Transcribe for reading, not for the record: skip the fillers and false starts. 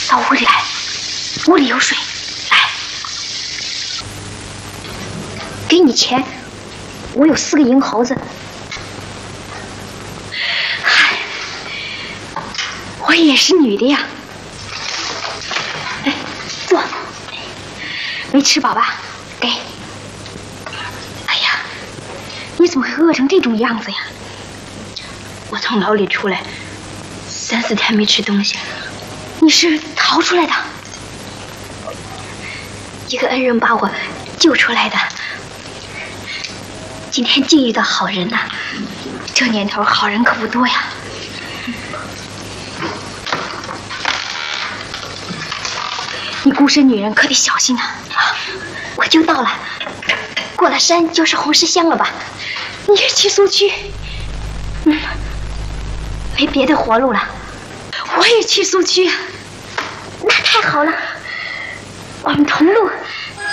到屋里来，屋里有水。来，给你钱，我有4个银毫子。嗨，我也是女的呀。哎，坐。没吃饱吧？给。哎呀，你怎么会饿成这种样子呀？ 我从牢里出来，3、4天没吃东西。 你是逃出来的？一个恩人把我救出来的。今天竟遇到好人呐！这年头好人可不多呀。你孤身女人可得小心呐！啊，我就到了，过了山就是红石乡了吧？你也去苏区？没别的活路了。我也去苏区啊！那太好了，我们同路，